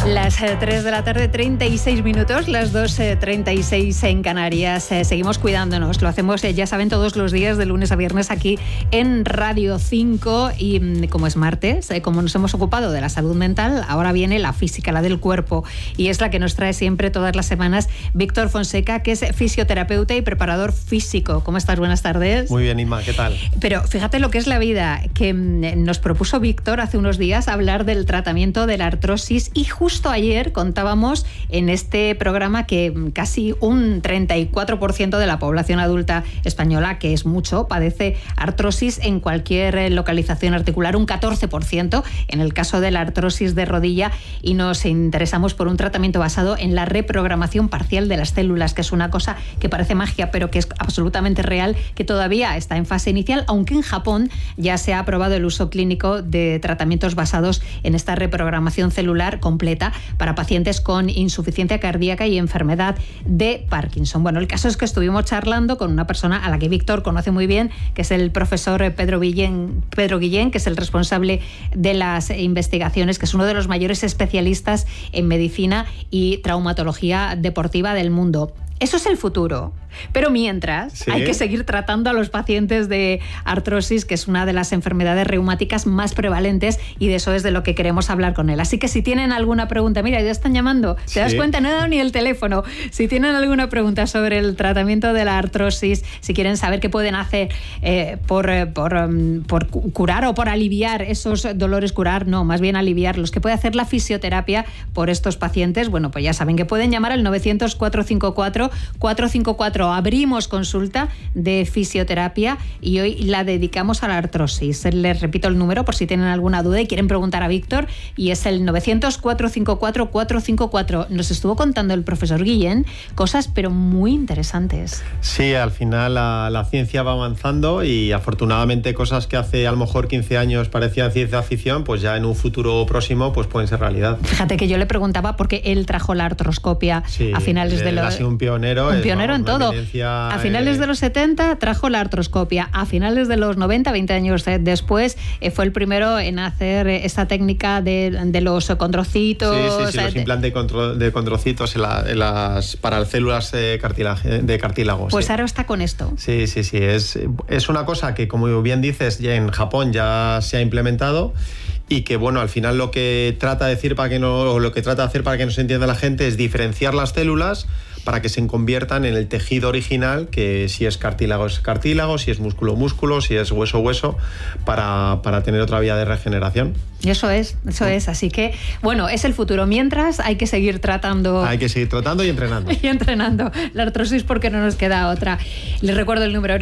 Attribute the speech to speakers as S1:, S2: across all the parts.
S1: Las 3 de la tarde, 36 minutos, las 2:36 en Canarias. Seguimos cuidándonos, lo hacemos, ya saben, todos los días de lunes a viernes aquí en Radio 5 y como es martes, como nos hemos ocupado de la salud mental, ahora viene la física, la del cuerpo, y es la que nos trae siempre todas las semanas Víctor Fonseca, que es fisioterapeuta y preparador físico. ¿Cómo estás? Buenas tardes.
S2: Muy bien, Inma, ¿qué tal?
S1: Pero fíjate lo que es la vida, que nos propuso Víctor hace unos días hablar del tratamiento de la artrosis, y justo ayer contábamos en este programa que casi un 34% de la población adulta española, que es mucho, padece artrosis en cualquier localización articular, un 14% en el caso de la artrosis de rodilla, y nos interesamos por un tratamiento basado en la reprogramación parcial de las células, que es una cosa que parece magia, pero que es absolutamente real, que todavía está en fase inicial, aunque en Japón ya se ha aprobado el uso clínico de tratamientos basados en esta reprogramación celular completa para pacientes con insuficiencia cardíaca y enfermedad de Parkinson. Bueno, el caso es que estuvimos charlando con una persona a la que Víctor conoce muy bien, que es el profesor Pedro Guillén, que es el responsable de las investigaciones, que es uno de los mayores especialistas en medicina y traumatología deportiva del mundo. Eso es el futuro. Pero mientras, hay que seguir tratando a los pacientes de artrosis, que es una de las enfermedades reumáticas más prevalentes, y de eso es de lo que queremos hablar con él. Así que si tienen alguna pregunta, mira, ya están llamando, ¿te das cuenta? No he dado ni el teléfono. Si tienen alguna pregunta sobre el tratamiento de la artrosis, si quieren saber qué pueden hacer por curar o por aliviar esos dolores, más bien aliviar los que puede hacer la fisioterapia por estos pacientes, bueno, pues ya saben que pueden llamar al 900-454-454. Abrimos consulta de fisioterapia y hoy la dedicamos a la artrosis. Les repito el número por si tienen alguna duda y quieren preguntar a Víctor, y es el 900-454-454. Nos estuvo contando el profesor Guillén cosas pero muy interesantes.
S2: Sí, al final la ciencia va avanzando, y afortunadamente cosas que hace a lo mejor 15 años parecían ciencia ficción, pues ya en un futuro próximo pues pueden ser realidad.
S1: Fíjate que yo le preguntaba porque él trajo la artroscopia a finales de los...
S2: Ha sido un pionero
S1: en todo. A finales de los 70 trajo la artroscopia. A finales de los 90, 20 años después, fue el primero en hacer esta técnica de los condrocitos.
S2: Sí, los implantes de condrocitos para las células de cartílago.
S1: Pues ahora está con esto.
S2: Sí. Es una cosa que, como bien dices, ya en Japón ya se ha implementado, y que, bueno, al final lo que trata de hacer para que no se entienda la gente es diferenciar las células para que se conviertan en el tejido original, que si es cartílago, si es músculo, si es hueso, para tener otra vía de regeneración.
S1: Eso es. Así que, bueno, es el futuro. Mientras, hay que seguir tratando.
S2: Hay que seguir tratando y entrenando.
S1: La artrosis, porque no nos queda otra. Les recuerdo el número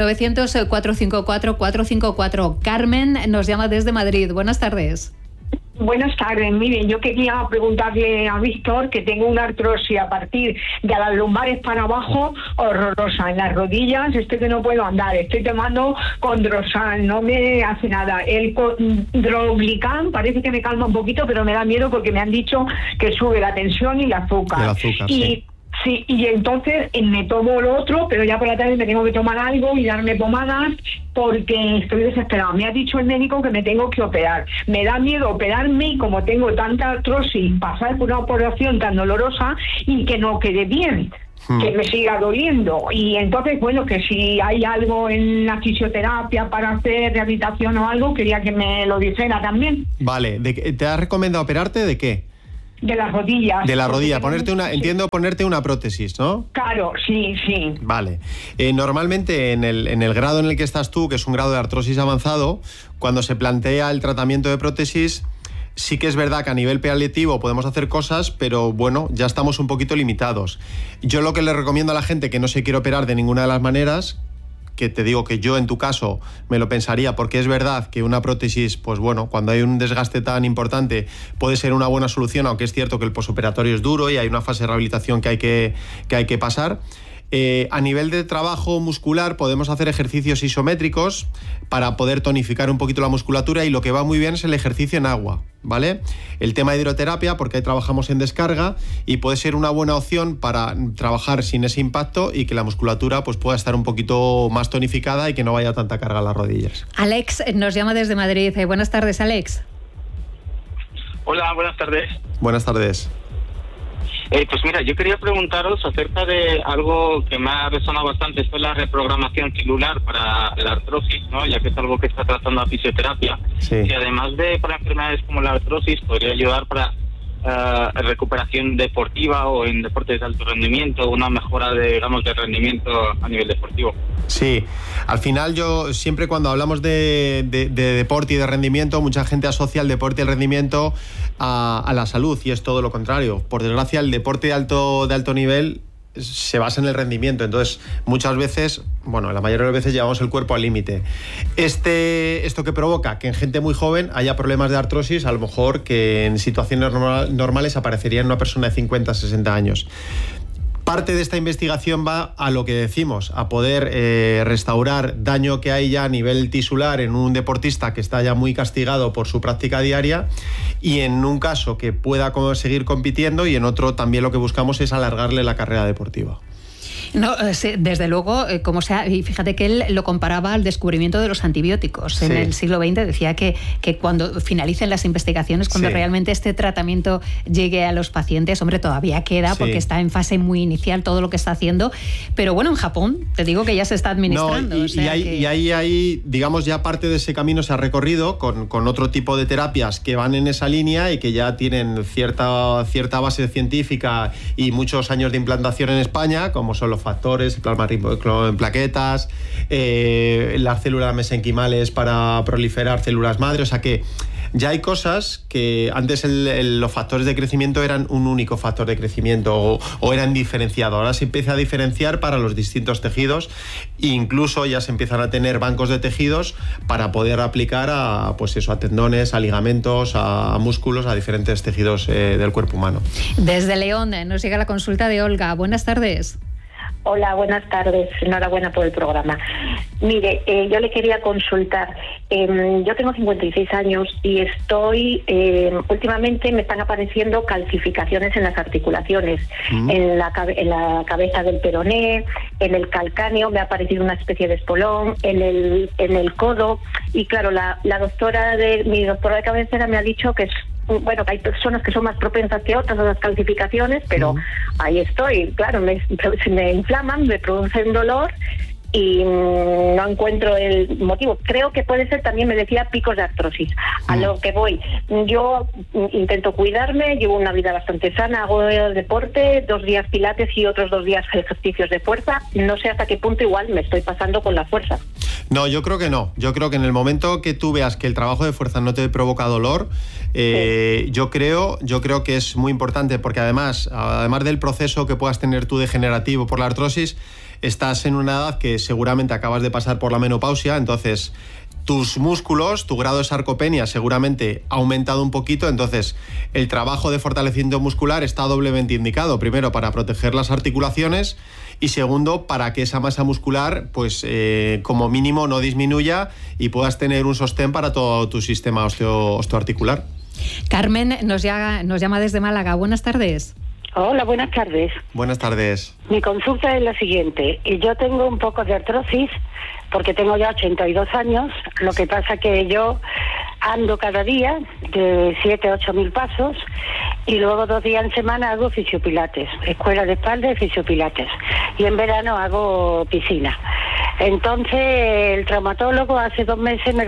S1: 900-454-454. Carmen nos llama desde Madrid. Buenas tardes.
S3: Buenas tardes. Miren, yo quería preguntarle a Víctor, que tengo una artrosis a partir de las lumbares para abajo horrorosa. En las rodillas estoy que no puedo andar, estoy tomando Condrosan, no me hace nada. El Condroglican parece que me calma un poquito, pero me da miedo porque me han dicho que sube la tensión y el azúcar. Sí, y entonces me tomo lo otro, pero ya por la tarde me tengo que tomar algo y darme pomadas porque estoy desesperada. Me ha dicho el médico que me tengo que operar. Me da miedo operarme, y como tengo tanta artrosis, pasar por una operación tan dolorosa y que no quede bien, que me siga doliendo. Y entonces, bueno, que si hay algo en la fisioterapia para hacer rehabilitación o algo, quería que me lo dijera también.
S2: Vale, ¿te has recomendado operarte de qué?
S3: De las rodillas.
S2: De la rodilla, ponerte una prótesis, ¿no?
S3: Claro, sí.
S2: Vale. Normalmente en el grado en el que estás tú, que es un grado de artrosis avanzado, cuando se plantea el tratamiento de prótesis, sí que es verdad que a nivel paliativo podemos hacer cosas, pero bueno, ya estamos un poquito limitados. Yo lo que le recomiendo a la gente que no se quiere operar de ninguna de las maneras, que te digo que yo en tu caso me lo pensaría, porque es verdad que una prótesis, pues bueno, cuando hay un desgaste tan importante puede ser una buena solución, aunque es cierto que el posoperatorio es duro y hay una fase de rehabilitación que hay que pasar. A nivel de trabajo muscular podemos hacer ejercicios isométricos para poder tonificar un poquito la musculatura, y lo que va muy bien es el ejercicio en agua, ¿vale? El tema de hidroterapia, porque ahí trabajamos en descarga, y puede ser una buena opción para trabajar sin ese impacto y que la musculatura pues pueda estar un poquito más tonificada y que no vaya tanta carga a las rodillas.
S1: Alex nos llama desde Madrid. Buenas tardes, Alex.
S4: Hola, buenas tardes.
S2: Buenas tardes.
S4: Pues mira, yo quería preguntaros acerca de algo que me ha resonado bastante, esto es la reprogramación celular para la artrosis, ¿no? Ya que es algo que está tratando la fisioterapia.
S2: Sí.
S4: Y además de para enfermedades como la artrosis, podría ayudar para recuperación deportiva o en deportes de alto rendimiento, una mejora de rendimiento a nivel deportivo.
S2: Sí, al final yo siempre cuando hablamos de deporte y de rendimiento, mucha gente asocia el deporte y el rendimiento a la salud, y es todo lo contrario. Por desgracia, el deporte de alto nivel se basa en el rendimiento, entonces muchas veces, bueno, la mayoría de las veces llevamos el cuerpo al límite. Esto que provoca que en gente muy joven haya problemas de artrosis, a lo mejor que en situaciones normales aparecería en una persona de 50, 60 años. Parte de esta investigación va a lo que decimos, a poder restaurar daño que hay ya a nivel tisular en un deportista que está ya muy castigado por su práctica diaria, y en un caso que pueda seguir compitiendo, y en otro también lo que buscamos es alargarle la carrera deportiva.
S1: No, desde luego, como sea, y fíjate que él lo comparaba al descubrimiento de los antibióticos en el siglo XX. Decía que cuando finalicen las investigaciones, cuando realmente este tratamiento llegue a los pacientes, hombre, todavía queda, porque está en fase muy inicial todo lo que está haciendo, pero bueno, en Japón te digo que ya se está administrando.
S2: Y ahí, digamos, ya parte de ese camino se ha recorrido con otro tipo de terapias que van en esa línea y que ya tienen cierta base científica y muchos años de implantación en España, como son los factores, el plasma rico en plaquetas, las células mesenquimales para proliferar células madre. O sea que ya hay cosas que antes los factores de crecimiento eran un único factor de crecimiento o eran diferenciados. Ahora se empieza a diferenciar para los distintos tejidos, e incluso ya se empiezan a tener bancos de tejidos para poder aplicar a tendones, a ligamentos, a músculos, a diferentes tejidos del cuerpo humano.
S1: Desde León nos llega la consulta de Olga. Buenas tardes.
S5: Hola, buenas tardes. Enhorabuena por el programa. Mire, yo le quería consultar. Yo tengo 56 años y últimamente me están apareciendo calcificaciones en las articulaciones, en la cabeza del peroné, en el calcáneo me ha aparecido una especie de espolón, en el codo, y claro, mi doctora de cabecera me ha dicho que que hay personas que son más propensas que otras a las calcificaciones, pero ahí estoy, claro, se me inflaman, me producen dolor y no encuentro el motivo. Creo que puede ser, también me decía, picos de artrosis. A lo que voy, yo intento cuidarme, llevo una vida bastante sana, hago deporte, 2 días pilates y otros 2 días ejercicios de fuerza. No sé hasta qué punto igual me estoy pasando con la fuerza.
S2: No, yo creo que no. Yo creo que en el momento que tú veas que el trabajo de fuerza no te provoca dolor, yo creo que es muy importante, porque además del proceso que puedas tener tú degenerativo por la artrosis, estás en una edad que seguramente acabas de pasar por la menopausia, entonces tus músculos, tu grado de sarcopenia seguramente ha aumentado un poquito, entonces el trabajo de fortalecimiento muscular está doblemente indicado. Primero, para proteger las articulaciones, y segundo, para que esa masa muscular, como mínimo, no disminuya y puedas tener un sostén para todo tu sistema osteoarticular.
S1: Carmen nos llama desde Málaga. Buenas tardes.
S6: Hola, buenas tardes.
S2: Buenas tardes.
S6: Mi consulta es la siguiente. Yo tengo un poco de artrosis porque tengo ya 82 años. Lo que pasa que yo ando cada día de 7 a 8 mil pasos y luego 2 días en semana hago fisiopilates, escuela de espalda y fisiopilates. Y en verano hago piscina. Entonces el traumatólogo hace 2 meses me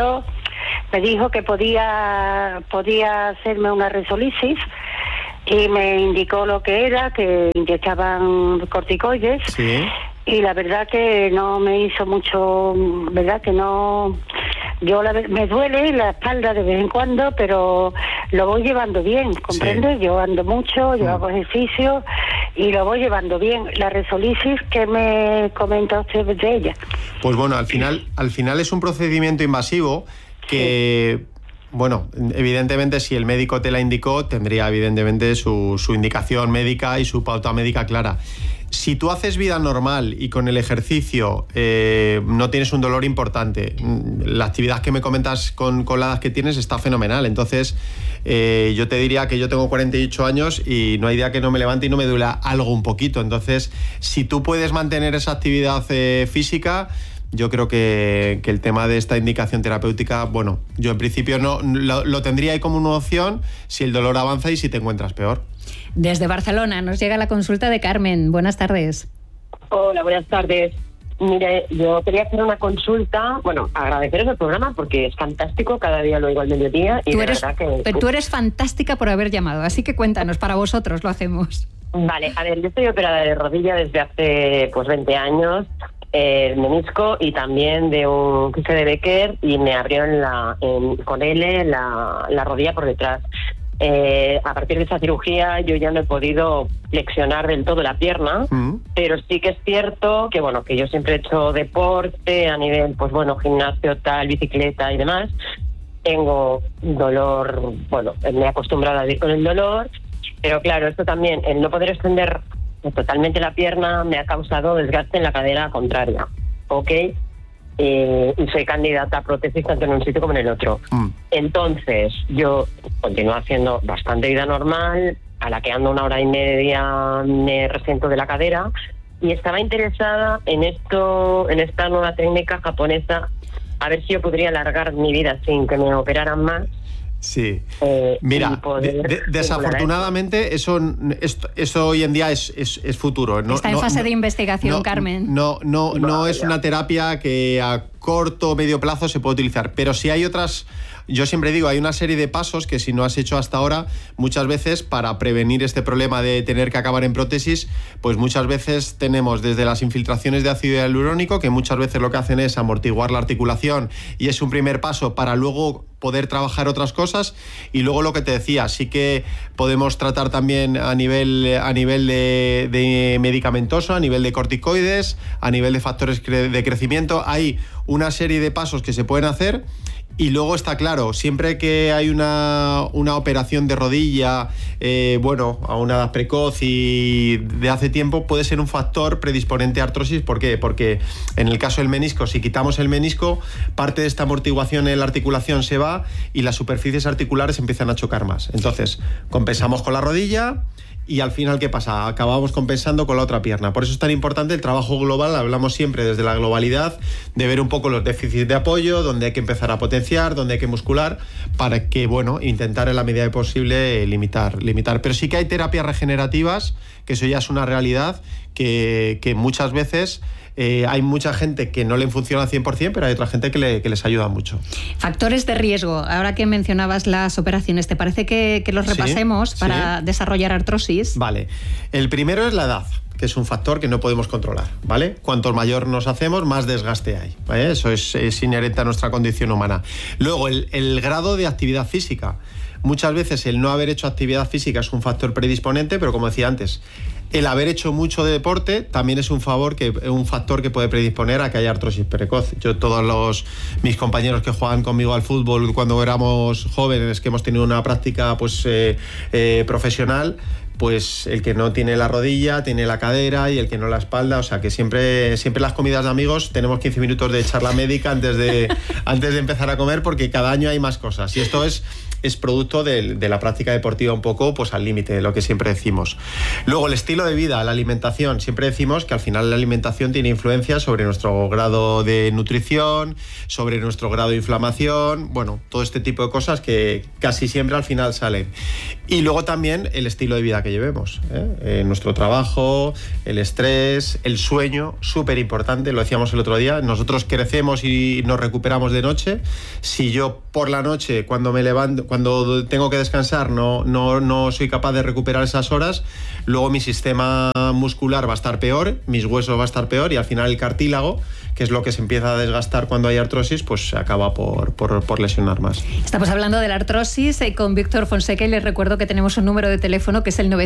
S6: dijo que podía hacerme una resolisis. Y me indicó lo que era, que inyectaban corticoides. Sí. Y la verdad que no me hizo mucho, verdad que no. Me duele la espalda de vez en cuando, pero lo voy llevando bien, ¿comprende? Sí. Yo ando mucho, yo hago ejercicio y lo voy llevando bien. La resolisis, ¿qué me comenta usted de ella?
S2: Pues bueno, al final es un procedimiento invasivo que... Sí. Bueno, evidentemente si el médico te la indicó, tendría evidentemente su indicación médica y su pauta médica clara. Si tú haces vida normal y con el ejercicio no tienes un dolor importante, la actividad que me comentas con la edad que tienes está fenomenal. Entonces yo te diría que yo tengo 48 años y no hay día que no me levante y no me duela algo un poquito. Entonces, si tú puedes mantener esa actividad física, yo creo que el tema de esta indicación terapéutica, bueno, yo en principio no lo tendría ahí como una opción si el dolor avanza y si te encuentras peor.
S1: Desde Barcelona nos llega la consulta de Carmen. Buenas tardes.
S7: Hola, buenas tardes. Mire, yo quería hacer una consulta, bueno, agradeceros el programa porque es fantástico, cada día lo oigo al mediodía y
S1: tú eres fantástica por haber llamado, así que cuéntanos, para vosotros lo hacemos.
S7: Vale, a ver, yo estoy operada de rodilla desde hace 20 años, menisco y también de un quiste de Becker y me abrió con L la rodilla por detrás. A partir de esa cirugía yo ya no he podido flexionar del todo la pierna, pero sí que es cierto que que yo siempre he hecho deporte a nivel, gimnasio, bicicleta y demás. Tengo dolor, me he acostumbrado a vivir con el dolor, pero claro, esto también, el no poder extender totalmente la pierna me ha causado desgaste en la cadera contraria, ¿ok? Y soy candidata a prótesis tanto en un sitio como en el otro. Entonces, yo continúo haciendo bastante vida normal, a la que ando 1 hora y media me resiento de la cadera, y estaba interesada en esta nueva técnica japonesa, a ver si yo podría alargar mi vida sin que me operaran más.
S2: Sí. Mira, desafortunadamente eso hoy en día es futuro.
S1: Está en fase de investigación, Carmen.
S2: No es una terapia que a corto o medio plazo se puede utilizar, pero si hay otras. Yo siempre digo, hay una serie de pasos que si no has hecho hasta ahora, muchas veces para prevenir este problema de tener que acabar en prótesis, pues muchas veces tenemos desde las infiltraciones de ácido hialurónico, que muchas veces lo que hacen es amortiguar la articulación y es un primer paso para luego poder trabajar otras cosas, y luego lo que te decía, sí que podemos tratar también a nivel de medicamentoso, a nivel de corticoides, a nivel de factores de crecimiento. Hay una serie de pasos que se pueden hacer. Y luego está claro, siempre que hay una operación de rodilla, a una edad precoz y de hace tiempo, puede ser un factor predisponente a artrosis. ¿Por qué? Porque en el caso del menisco, si quitamos el menisco, parte de esta amortiguación en la articulación se va y las superficies articulares empiezan a chocar más. Entonces, compensamos con la rodilla. Y al final, ¿qué pasa? Acabamos compensando con la otra pierna. Por eso es tan importante el trabajo global. Hablamos siempre desde la globalidad, de ver un poco los déficits de apoyo, donde hay que empezar a potenciar, donde hay que muscular, para que, intentar en la medida de posible limitar. Pero sí que hay terapias regenerativas, que eso ya es una realidad, que muchas veces hay mucha gente que no le funciona al 100%, pero hay otra gente que les ayuda mucho.
S1: Factores de riesgo. Ahora que mencionabas las operaciones, ¿te parece que los repasemos para desarrollar artrosis?
S2: Vale. El primero es la edad, que es un factor que no podemos controlar, ¿vale? Cuanto mayor nos hacemos, más desgaste hay, ¿vale? Eso es inherente a nuestra condición humana. Luego, el grado de actividad física. Muchas veces el no haber hecho actividad física es un factor predisponente, pero como decía antes, el haber hecho mucho deporte también es un factor que puede predisponer a que haya artrosis precoz. Yo, todos mis compañeros que juegan conmigo al fútbol cuando éramos jóvenes, que hemos tenido una práctica profesional, pues el que no tiene la rodilla tiene la cadera y el que no la espalda. O sea que siempre las comidas de amigos tenemos 15 minutos de charla médica antes de empezar a comer, porque cada año hay más cosas. Y esto es producto de la práctica deportiva un poco al límite, lo que siempre decimos. Luego, el estilo de vida, la alimentación. Siempre decimos que al final la alimentación tiene influencia sobre nuestro grado de nutrición, sobre nuestro grado de inflamación, todo este tipo de cosas que casi siempre al final salen. Y luego también el estilo de vida que llevemos, nuestro trabajo, el estrés, el sueño, súper importante, lo decíamos el otro día. Nosotros crecemos y nos recuperamos de noche. Si yo por la noche, cuando me levanto, cuando tengo que descansar, no soy capaz de recuperar esas horas, luego mi sistema muscular va a estar peor, mis huesos va a estar peor, y al final el cartílago, que es lo que se empieza a desgastar cuando hay artrosis, pues se acaba por lesionar más.
S1: Estamos hablando de la artrosis con Víctor Fonseca, y les recuerdo que tenemos un número de teléfono que es el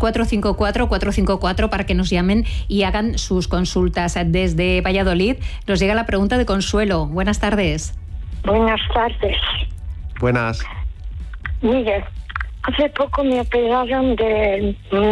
S1: 900-454-454 para que nos llamen y hagan sus consultas. Desde Valladolid nos llega la pregunta de Consuelo. Buenas tardes.
S8: Buenas tardes.
S2: Buenas.
S8: Mire, hace poco me operaron del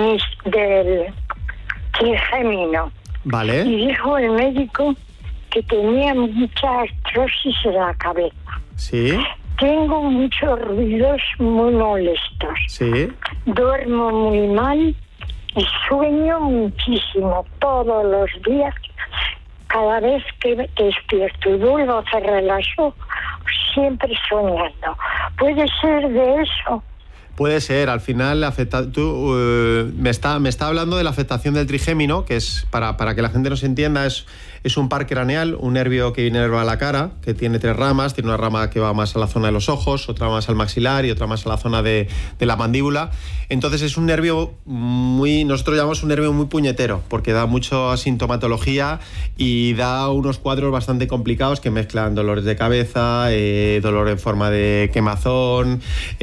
S8: trigémino.
S2: Vale.
S8: Y dijo el médico que tenía mucha artrosis en la cabeza.
S2: Sí.
S8: Tengo muchos ruidos muy molestos.
S2: Sí.
S8: Duermo muy mal y sueño muchísimo. Todos los días, cada vez que despierto y vuelvo a cerrar los ojos, siempre soñando. ¿Puede ser de eso?
S2: Puede ser, al final me está hablando de la afectación del trigémino, que es, para que la gente nos entienda, es un par craneal, un nervio que inerva la cara, que tiene 3 ramas, tiene una rama que va más a la zona de los ojos, otra más al maxilar y otra más a la zona de la mandíbula. Entonces es un nervio nosotros llamamos un nervio muy puñetero, porque da mucha sintomatología y da unos cuadros bastante complicados que mezclan dolores de cabeza, dolor en forma de quemazón,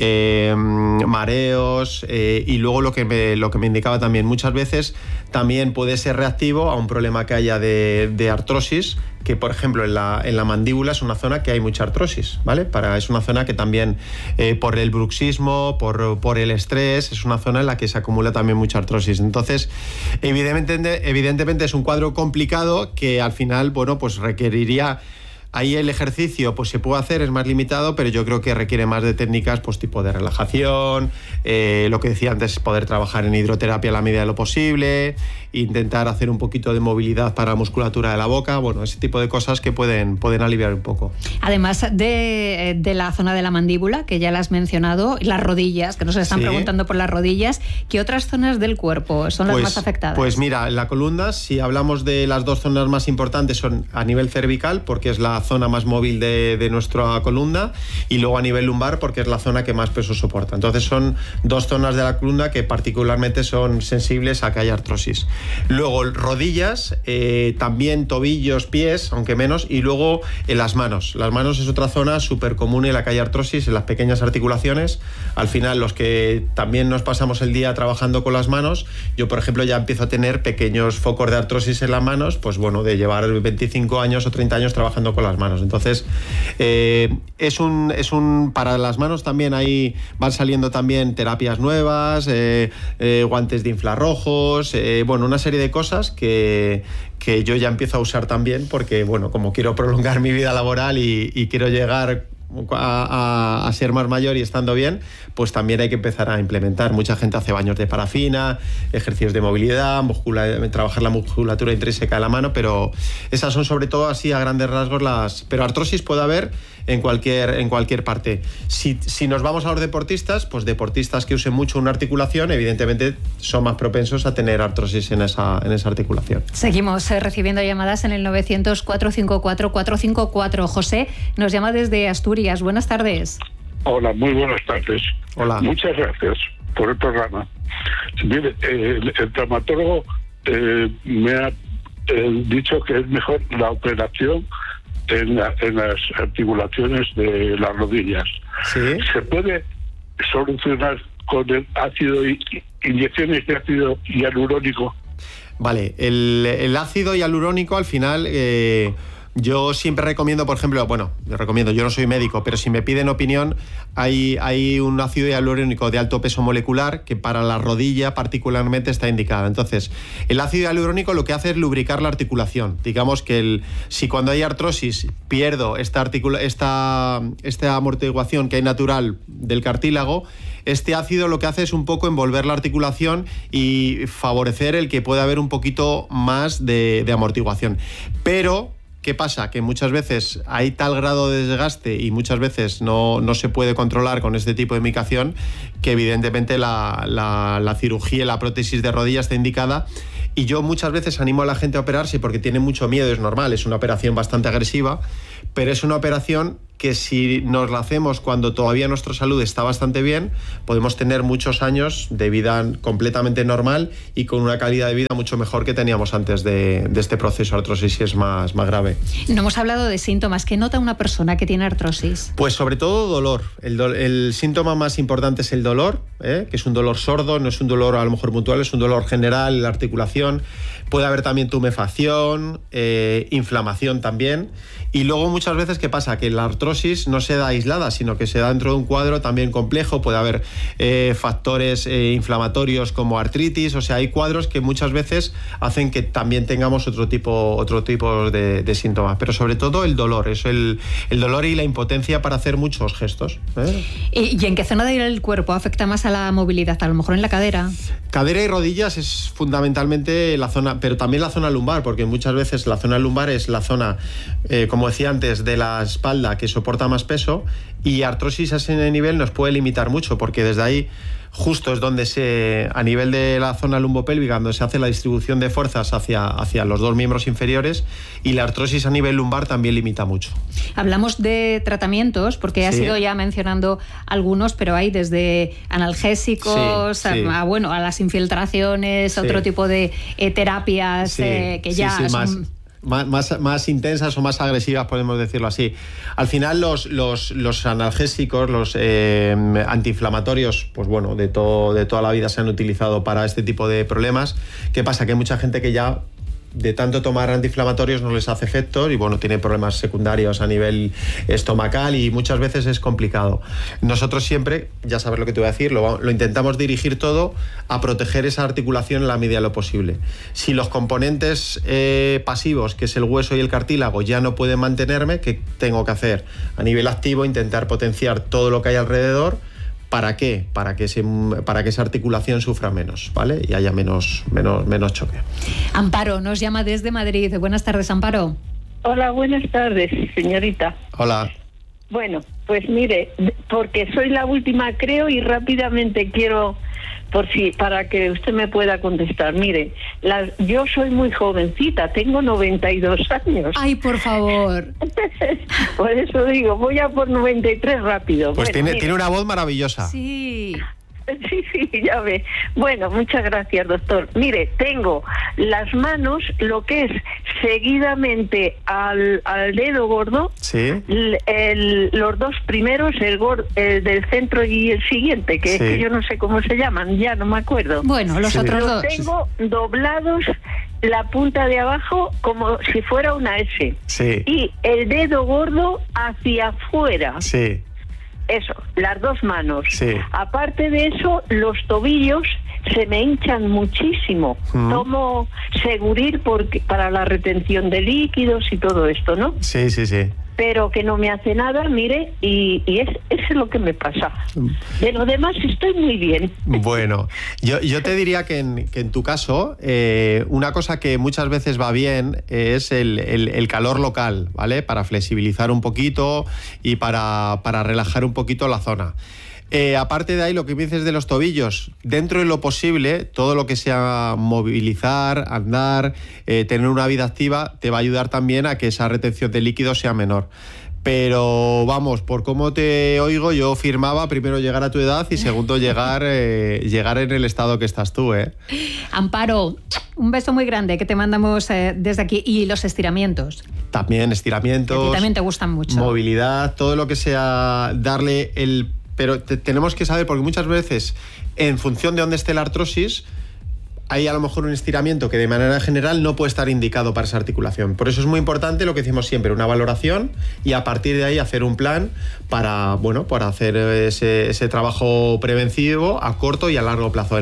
S2: mareos, y luego lo que me indicaba también, muchas veces también puede ser reactivo a un problema que haya de artrosis, que por ejemplo en la mandíbula es una zona que hay mucha artrosis, ¿vale? Es una zona que también por el bruxismo, por el estrés, es una zona en la que se acumula también mucha artrosis. Entonces, evidentemente es un cuadro complicado que al final, bueno, pues requeriría. Ahí el ejercicio pues se puede hacer, es más limitado, pero yo creo que requiere más de técnicas pues tipo de relajación, lo que decía antes, poder trabajar en hidroterapia a la medida de lo posible, intentar hacer un poquito de movilidad para la musculatura de la boca, bueno, ese tipo de cosas que pueden aliviar un poco. Además
S1: de la zona de la mandíbula, que ya la has mencionado, las rodillas, que nos están preguntando por las rodillas, ¿qué otras zonas del cuerpo son las más afectadas? Pues
S2: mira, en la columna, si hablamos de las 2 zonas más importantes, son a nivel cervical, porque es la zona más móvil de nuestra columna, y luego a nivel lumbar, porque es la zona que más peso soporta. Entonces son 2 zonas de la columna que particularmente son sensibles a que haya artrosis. Luego rodillas, también tobillos, pies, aunque menos, y luego en las manos. Las manos es otra zona súper común en la que hay artrosis, en las pequeñas articulaciones. Al final, los que también nos pasamos el día trabajando con las manos, yo por ejemplo ya empiezo a tener pequeños focos de artrosis en las manos, pues bueno, de llevar 25 años o 30 años trabajando con las manos. Entonces, para las manos también ahí van saliendo también terapias nuevas, guantes de infrarrojos, bueno, una serie de cosas que yo ya empiezo a usar también porque, bueno, como quiero prolongar mi vida laboral y quiero llegar a ser más mayor y estando bien, pues también hay que empezar a implementar. Mucha gente hace baños de parafina, ejercicios de movilidad, trabajar la musculatura intrínseca de la mano, pero esas son sobre todo así a grandes rasgos pero artrosis puede haber en cualquier parte. Si nos vamos a los deportistas, pues deportistas que usen mucho una articulación, evidentemente son más propensos a tener artrosis en esa articulación.
S1: Seguimos recibiendo llamadas en el 900-454-454. José nos llama desde Asturias. Buenas tardes.
S9: Hola, muy buenas tardes.
S2: Hola.
S9: Muchas gracias por el programa. Mire, el traumatólogo me ha dicho que es mejor la operación en las articulaciones de las rodillas.
S2: ¿Sí?
S9: ¿Se puede solucionar con el inyecciones de ácido hialurónico?
S2: Vale, el ácido hialurónico al final... yo siempre recomiendo, por ejemplo, yo no soy médico, pero si me piden opinión, hay un ácido hialurónico de alto peso molecular que para la rodilla particularmente está indicado. Entonces, el ácido hialurónico lo que hace es lubricar la articulación. Digamos que si cuando hay artrosis pierdo esta amortiguación que hay natural del cartílago, este ácido lo que hace es un poco envolver la articulación y favorecer el que pueda haber un poquito más de amortiguación. Pero ¿qué pasa? Que muchas veces hay tal grado de desgaste y muchas veces no se puede controlar con este tipo de medicación que evidentemente la cirugía y la prótesis de rodilla está indicada. Y yo muchas veces animo a la gente a operarse porque tiene mucho miedo, es normal, es una operación bastante agresiva, pero es una operación que si nos la hacemos cuando todavía nuestra salud está bastante bien, podemos tener muchos años de vida completamente normal y con una calidad de vida mucho mejor que teníamos antes de este proceso de artrosis más grave.
S1: No hemos hablado de síntomas. ¿Qué nota una persona que tiene artrosis?
S2: Pues sobre todo dolor. El síntoma más importante es el dolor, que es un dolor sordo, no es un dolor a lo mejor puntual, es un dolor general en la articulación. Puede haber también tumefacción, inflamación también. Y luego muchas veces, ¿qué pasa? Que la artrosis artrosis no se da aislada, sino que se da dentro de un cuadro también complejo. Puede haber factores inflamatorios como artritis, o sea, hay cuadros que muchas veces hacen que también tengamos otro tipo de síntomas, pero sobre todo el dolor, es el dolor y la impotencia para hacer muchos gestos.
S1: ¿Y en qué zona del cuerpo afecta más a la movilidad? A lo mejor en la cadera.
S2: Cadera y rodillas es fundamentalmente la zona, pero también la zona lumbar, porque muchas veces la zona lumbar es la zona, como decía antes, de la espalda que soporta más peso, y artrosis a ese nivel nos puede limitar mucho, porque desde ahí justo es donde a nivel de la zona lumbopélvica, donde se hace la distribución de fuerzas hacia los dos miembros inferiores, y la artrosis a nivel lumbar también limita mucho.
S1: Hablamos de tratamientos, porque has ido ya mencionando algunos, pero hay desde analgésicos a las infiltraciones, otro tipo de terapias que ya son...
S2: Más intensas o más agresivas, podemos decirlo así. Al final los analgésicos, los antiinflamatorios, pues bueno, de toda la vida se han utilizado para este tipo de problemas. ¿Qué pasa? Que hay mucha gente que ya de tanto tomar antiinflamatorios no les hace efecto y bueno, tiene problemas secundarios a nivel estomacal y muchas veces es complicado. Nosotros siempre, ya sabes lo que te voy a decir, lo intentamos dirigir todo a proteger esa articulación en la medida de lo posible. Si los componentes pasivos, que es el hueso y el cartílago, ya no pueden mantenerme, ¿qué tengo que hacer? A nivel activo, intentar potenciar todo lo que hay alrededor. ¿Para qué? Para que esa articulación sufra menos, ¿vale? Y haya menos choque.
S1: Amparo nos llama desde Madrid. Buenas tardes, Amparo.
S10: Hola, buenas tardes, señorita.
S2: Hola.
S10: Bueno, pues mire, porque soy la última, creo, y rápidamente quiero, para que usted me pueda contestar. Mire, yo soy muy jovencita, tengo 92 años.
S1: Ay, por favor.
S10: Por eso digo, voy a por 93 rápido.
S2: Pues bueno, tiene una voz maravillosa.
S1: Sí.
S10: Sí, ya ve. Bueno, muchas gracias, doctor. Mire, tengo las manos, lo que es seguidamente al dedo gordo,
S2: sí.
S10: Los dos primeros, el del centro y el siguiente, que yo no sé cómo se llaman, ya no me acuerdo.
S1: Bueno, los otros dos.
S10: Tengo doblados la punta de abajo como si fuera una S.
S2: Sí.
S10: Y el dedo gordo hacia afuera.
S2: Sí.
S10: Eso, las dos manos.
S2: Sí.
S10: Aparte de eso, los tobillos se me hinchan muchísimo. Tomo Segurir para la retención de líquidos y todo esto, ¿no?
S2: Sí.
S10: Pero que no me hace nada, mire, y eso es lo que me pasa. De lo demás estoy muy bien.
S2: Bueno, yo te diría que en tu caso, una cosa que muchas veces va bien es el calor local, ¿vale? Para flexibilizar un poquito y para relajar un poquito la zona. Aparte de ahí, lo que me dices de los tobillos, dentro de lo posible, todo lo que sea movilizar, andar, tener una vida activa, te va a ayudar también a que esa retención de líquidos sea menor. Pero vamos, por cómo te oigo, yo firmaba primero llegar a tu edad y segundo llegar en el estado que estás tú, ¿eh?
S1: Amparo, un beso muy grande que te mandamos desde aquí. Y los estiramientos.
S2: También estiramientos.
S1: Que a ti también te gustan mucho.
S2: Movilidad, todo lo que sea darle el... Pero tenemos que saber, porque muchas veces, en función de dónde esté la artrosis, hay a lo mejor un estiramiento que de manera general no puede estar indicado para esa articulación. Por eso es muy importante lo que decimos siempre, una valoración, y a partir de ahí hacer un plan para hacer ese trabajo preventivo a corto y a largo plazo.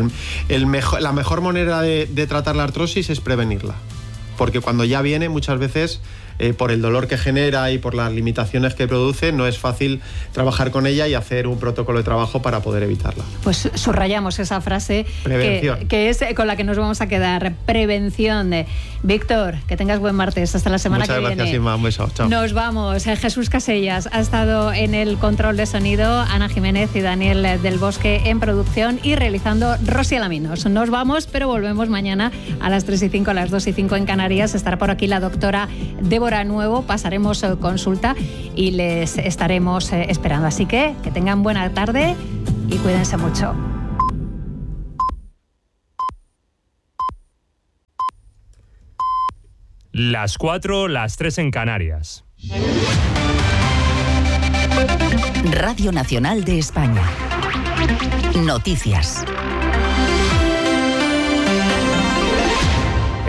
S2: La mejor manera de tratar la artrosis es prevenirla, porque cuando ya viene, muchas veces, por el dolor que genera y por las limitaciones que produce, no es fácil trabajar con ella y hacer un protocolo de trabajo para poder evitarla.
S1: Pues subrayamos esa frase que es con la que nos vamos a quedar. Prevención. Víctor, que tengas buen martes. Hasta la semana que viene.
S2: Muchas gracias, Inma. Un beso. Chao.
S1: Nos vamos. Jesús Casellas ha estado en el control de sonido, Ana Jiménez y Daniel del Bosque en producción y realizando Rosy Alaminos. Nos vamos, pero volvemos mañana a las 3:05, a las 2:05 en Canarias. Estará por aquí la doctora Débora Nuevo, pasaremos consulta y les estaremos esperando. Así que tengan buena tarde y cuídense mucho.
S11: Las 4, las 3 en Canarias.
S12: Radio Nacional de España. Noticias.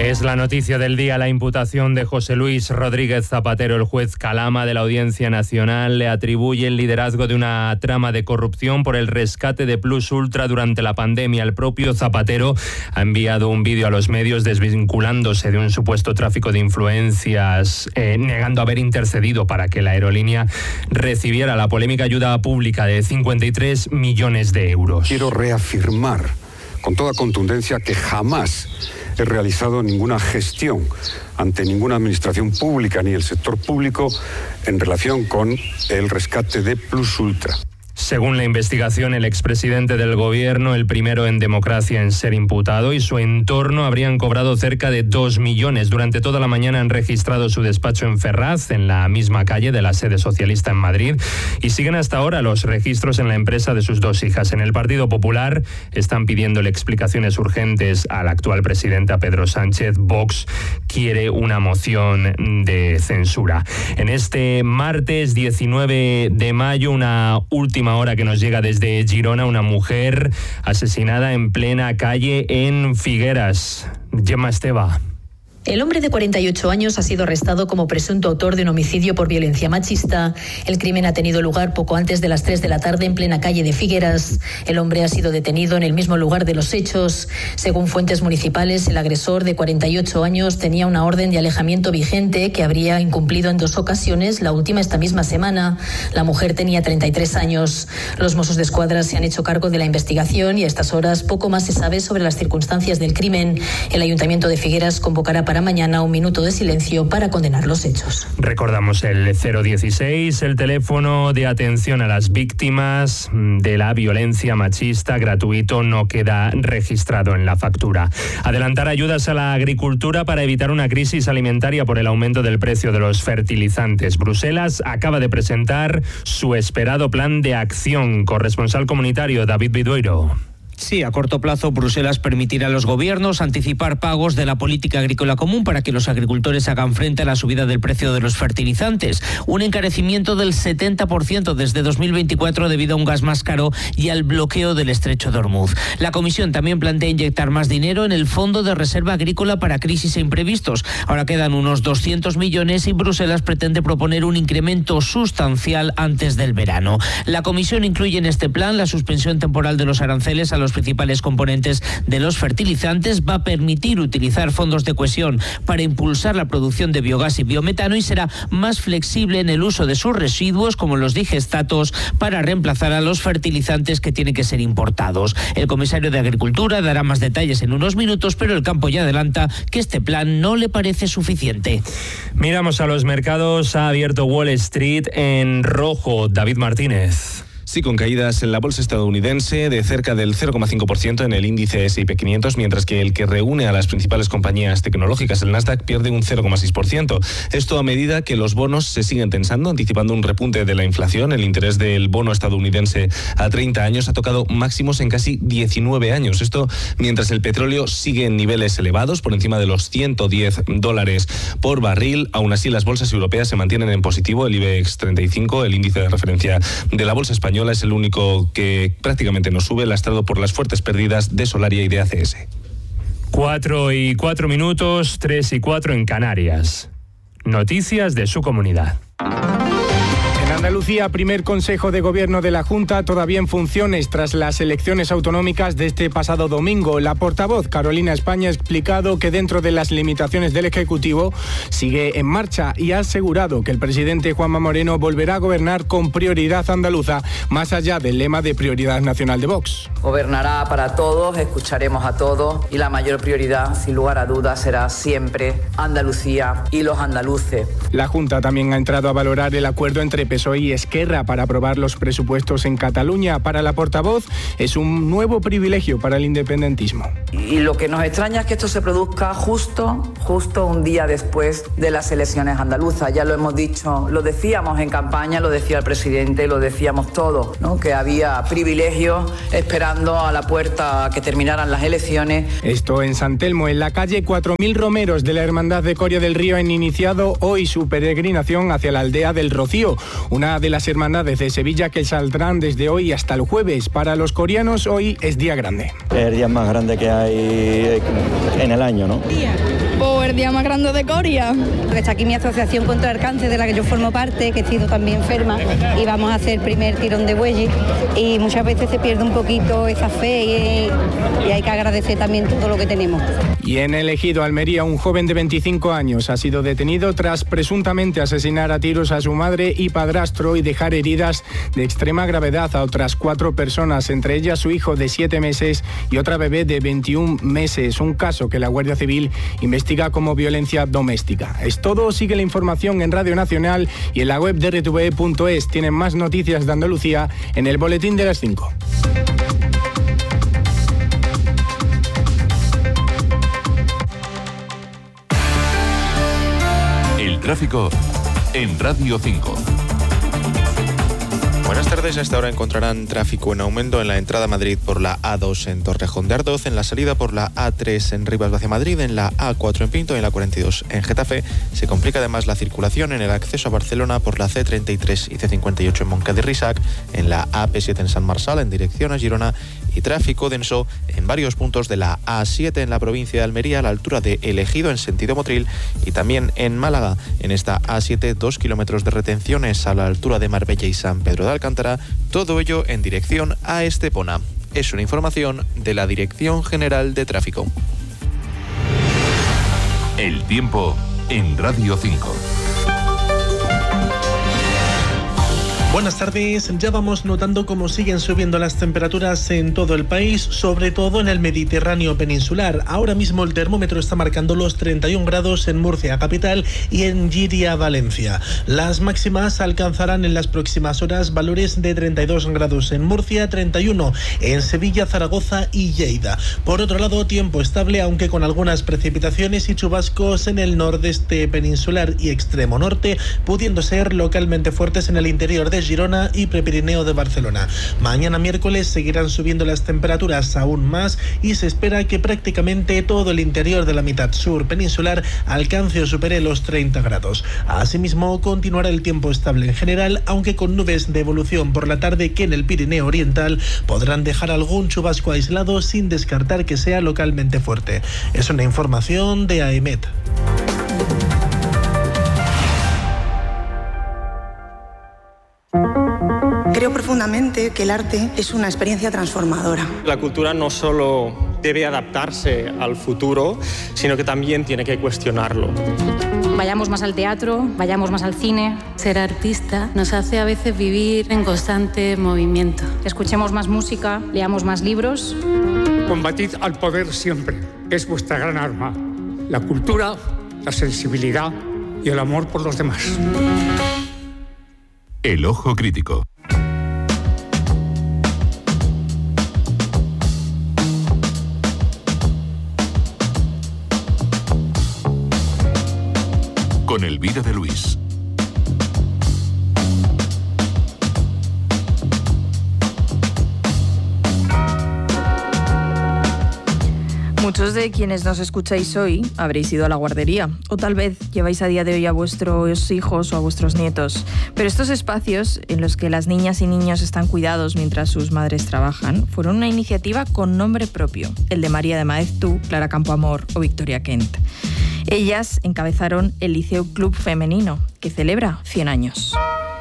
S11: Es la noticia del día. La imputación de José Luis Rodríguez Zapatero. El juez Calama de la Audiencia Nacional le atribuye el liderazgo de una trama de corrupción por el rescate de Plus Ultra durante la pandemia. El propio Zapatero ha enviado un vídeo a los medios desvinculándose de un supuesto tráfico de influencias, negando haber intercedido para que la aerolínea recibiera la polémica ayuda pública de 53 millones de euros.
S13: Quiero reafirmar con toda contundencia que jamás he realizado ninguna gestión ante ninguna administración pública ni el sector público en relación con el rescate de Plus Ultra.
S11: Según la investigación, el expresidente del gobierno, el primero en democracia en ser imputado, y su entorno habrían cobrado cerca de 2 millones. Durante toda la mañana han registrado su despacho en Ferraz, en la misma calle de la sede socialista en Madrid, y siguen hasta ahora los registros en la empresa de sus 2 hijas. En el Partido Popular están pidiéndole explicaciones urgentes al actual presidente, a Pedro Sánchez. Vox quiere una moción de censura. En este martes 19 de mayo, una última hora que nos llega desde Girona, una mujer asesinada en plena calle en Figueras. Gemma Esteva.
S14: El hombre de 48 años ha sido arrestado como presunto autor de un homicidio por violencia machista. El crimen ha tenido lugar poco antes de las 3 de la tarde en plena calle de Figueras. El hombre ha sido detenido en el mismo lugar de los hechos. Según fuentes municipales, el agresor de 48 años tenía una orden de alejamiento vigente que habría incumplido en 2 ocasiones, la última esta misma semana. La mujer tenía 33 años. Los Mossos de Escuadra se han hecho cargo de la investigación y a estas horas poco más se sabe sobre las circunstancias del crimen. El Ayuntamiento de Figueras convocará para mañana un minuto de silencio para condenar los hechos.
S11: Recordamos el 016, el teléfono de atención a las víctimas de la violencia machista, gratuito, no queda registrado en la factura. Adelantar ayudas a la agricultura para evitar una crisis alimentaria por el aumento del precio de los fertilizantes. Bruselas acaba de presentar su esperado plan de acción. Corresponsal comunitario David Vidueiro.
S15: Sí, a corto plazo Bruselas permitirá a los gobiernos anticipar pagos de la política agrícola común para que los agricultores hagan frente a la subida del precio de los fertilizantes. Un encarecimiento del 70% desde 2024 debido a un gas más caro y al bloqueo del estrecho de Hormuz. La Comisión también plantea inyectar más dinero en el Fondo de Reserva Agrícola para crisis e imprevistos. Ahora quedan unos 200 millones y Bruselas pretende proponer un incremento sustancial antes del verano. La Comisión incluye en este plan la suspensión temporal de los aranceles a los principales componentes de los fertilizantes, va a permitir utilizar fondos de cohesión para impulsar la producción de biogás y biometano y será más flexible en el uso de sus residuos, como los digestatos, para reemplazar a los fertilizantes que tienen que ser importados. El comisario de Agricultura dará más detalles en unos minutos, pero el campo ya adelanta que este plan no le parece suficiente.
S11: Miramos a los mercados. Ha abierto Wall Street en rojo. David Martínez.
S16: Sí, con caídas en la bolsa estadounidense de cerca del 0,5% en el índice S&P 500, mientras que el que reúne a las principales compañías tecnológicas, el Nasdaq, pierde un 0,6%. Esto a medida que los bonos se siguen tensando, anticipando un repunte de la inflación. El interés del bono estadounidense a 30 años ha tocado máximos en casi 19 años. Esto mientras el petróleo sigue en niveles elevados, por encima de los $110 por barril. Aún así, las bolsas europeas se mantienen en positivo. El IBEX 35, el índice de referencia de la bolsa española, es el único que prácticamente no sube, lastrado por las fuertes pérdidas de Solaria y de ACS.
S11: 4:04, 3:04 en Canarias. Noticias de su comunidad.
S17: En Andalucía, primer Consejo de Gobierno de la Junta todavía en funciones tras las elecciones autonómicas de este pasado domingo. La portavoz Carolina España ha explicado que dentro de las limitaciones del Ejecutivo sigue en marcha y ha asegurado que el presidente Juanma Moreno volverá a gobernar con prioridad andaluza, más allá del lema de prioridad nacional de Vox.
S18: Gobernará para todos, escucharemos a todos y la mayor prioridad, sin lugar a dudas, será siempre Andalucía y los andaluces.
S17: La Junta también ha entrado a valorar el acuerdo entre PSOE y Esquerra para aprobar los presupuestos en Cataluña. Para la portavoz es un nuevo privilegio para el independentismo.
S18: Y lo que nos extraña es que esto se produzca justo un día después de las elecciones andaluzas. Ya lo hemos dicho, lo decíamos en campaña, lo decía el presidente, lo decíamos todos, ¿no? Que había privilegios esperando a la puerta a que terminaran las elecciones.
S17: Esto en San Telmo. En la calle 4.000 romeros de la Hermandad de Coria del Río han iniciado hoy su peregrinación hacia la aldea del Rocío, una una de las hermandades de Sevilla que saldrán desde hoy hasta el jueves. Para los coreanos hoy es día grande.
S19: El día más grande que hay en el año, ¿no?
S20: O el día más grande de Corea. Está aquí mi asociación contra el cáncer, de la que yo formo parte, que he sido también enferma, y vamos a hacer el primer tirón de bueyes, y muchas veces se pierde un poquito esa fe y hay que agradecer también todo lo que tenemos.
S17: Y en el Ejido, Almería, un joven de 25 años ha sido detenido tras presuntamente asesinar a tiros a su madre y padrastro y dejar heridas de extrema gravedad a otras 4 personas, entre ellas su hijo de 7 meses y otra bebé de 21 meses. Un caso que la Guardia Civil investiga como violencia doméstica. Es todo, sigue la información en Radio Nacional y en la web de rtve.es. Tienen más noticias de Andalucía en el boletín de las 5.
S21: El tráfico en Radio 5.
S22: Buenas tardes. A esta hora encontrarán tráfico en aumento en la entrada a Madrid por la A2 en Torrejón de Ardoz, en la salida por la A3 en Rivas hacia Madrid, en la A4 en Pinto y en la 42 en Getafe. Se complica además la circulación en el acceso a Barcelona por la C33 y C58 en Montcada y Risac, en la AP7 en San Marçal en dirección a Girona, y tráfico denso en varios puntos de la A7 en la provincia de Almería a la altura de El Ejido en sentido Motril, y también en Málaga en esta A7 2 kilómetros de retenciones a la altura de Marbella y San Pedro de Alcántara, todo ello en dirección a Estepona. Es una información de la Dirección General de Tráfico.
S21: El tiempo en Radio 5.
S23: Buenas tardes. Ya vamos notando cómo siguen subiendo las temperaturas en todo el país, sobre todo en el Mediterráneo peninsular. Ahora mismo el termómetro está marcando los 31 grados en Murcia capital y en Llíria, Valencia. Las máximas alcanzarán en las próximas horas valores de 32 grados en Murcia, 31 en Sevilla, Zaragoza y Lleida. Por otro lado, tiempo estable, aunque con algunas precipitaciones y chubascos en el nordeste peninsular y extremo norte, pudiendo ser localmente fuertes en el interior de Girona y Prepirineo de Barcelona. Mañana miércoles seguirán subiendo las temperaturas aún más y se espera que prácticamente todo el interior de la mitad sur peninsular alcance o supere los 30 grados. Asimismo, continuará el tiempo estable en general, aunque con nubes de evolución por la tarde que en el Pirineo Oriental podrán dejar algún chubasco aislado sin descartar que sea localmente fuerte. Es una información de AEMET.
S24: Creo profundamente que el arte es una experiencia transformadora.
S25: La cultura no solo debe adaptarse al futuro, sino que también tiene que cuestionarlo.
S26: Vayamos más al teatro, vayamos más al cine.
S27: Ser artista nos hace a veces vivir en constante movimiento.
S26: Escuchemos más música, leamos más libros.
S28: Combatid al poder siempre, es vuestra gran arma. La cultura, la sensibilidad y el amor por los demás.
S21: El ojo crítico. Con Elvira de Luis.
S29: Muchos de quienes nos escucháis hoy habréis ido a la guardería, o tal vez lleváis a día de hoy a vuestros hijos o a vuestros nietos. Pero estos espacios en los que las niñas y niños están cuidados mientras sus madres trabajan fueron una iniciativa con nombre propio, el de María de Maeztu, Clara Campoamor o Victoria Kent. Ellas encabezaron el Liceu Club Femenino, que celebra 100 años.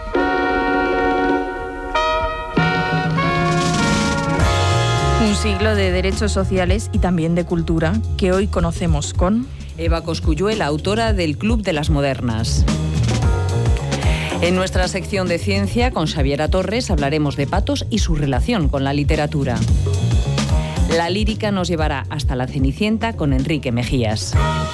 S29: Un siglo de derechos sociales y también de cultura que hoy conocemos con
S30: Eva Cosculluela, autora del Club de las Modernas. En nuestra sección de ciencia, con Xaviera Torres, hablaremos de patos y su relación con la literatura. La lírica nos llevará hasta la Cenicienta con Enrique Mejías.